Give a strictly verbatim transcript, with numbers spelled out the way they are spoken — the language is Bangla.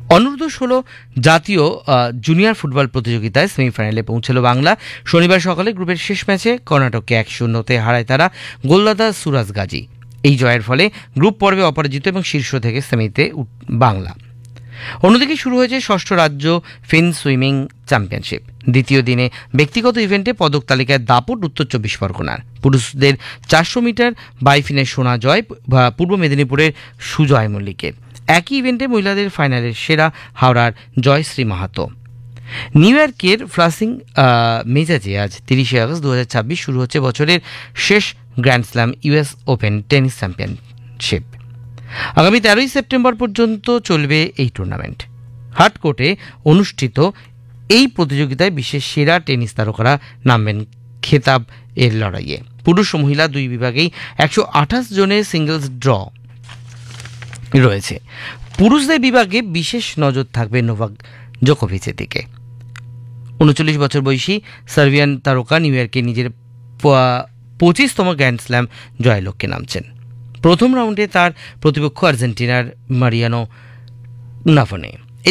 অনূর্ধ্ব ষোলো জাতীয় জুনিয়র ফুটবল প্রতিযোগিতায় সেমিফাইনালে পৌঁছল বাংলা। শনিবার সকালে গ্রুপের শেষ ম্যাচে কর্ণাটককে এক শূন্যতে হারায় তারা গোলদাতা সুরাজ গাজী। এই জয়ের ফলে গ্রুপ পর্বে অপরাজিত এবং শীর্ষ থেকে সেমিতে বাংলা। অন্যদিকে শুরু হয়েছে ষষ্ঠ রাজ্য ফিন সুইমিং চ্যাম্পিয়নশিপ। দ্বিতীয় দিনে ব্যক্তিগত ইভেন্টে পদক তালিকায় দাপট উত্তর চব্বিশ পরগনার। পুরুষদের চারশো মিটার বাইফিনের সোনা জয় পূর্ব মেদিনীপুরের সুজয় মল্লিকের। একই ইভেন্টে মহিলাদের ফাইনালের সেরা হাওড়ার জয়শ্রী মাহাতো। নিউ ইয়র্কের ফ্লাসিং মেজাজে আজ তিরিশে আগস্ট দু হাজার ছাব্বিশ শুরু হচ্ছে বছরের শেষ grand slam US open tennis championship. আগামী তেরোই সেপ্টেম্বর পর্যন্ত চলবে এই টুর্নামেন্ট। হাটকোর্টে অনুষ্ঠিত এই প্রতিযোগিতায় বিশ্বের সেরা টেনিস তারকারা নামবেন খেতাব এর লড়াইয়ে। পুরুষ ও মহিলা দুই বিভাগেই একশো আঠাশ জনের সিঙ্গলস ড্র রয়েছে। পুরুষদের বিভাগে বিশেষ নজর থাকবে নোভাক জোকোভিচের দিকে। উনচল্লিশ বছর বয়সী সার্বিয়ান তারকা নিউ ইয়র্কে নিজের পঁচিশতম গ্র্যান্ড স্ল্যাম জয়ের লক্ষ্যে নামছেন। প্রথম রাউন্ডে তার প্রতিপক্ষ আর্জেন্টিনার মারিয়ানো নাভানে।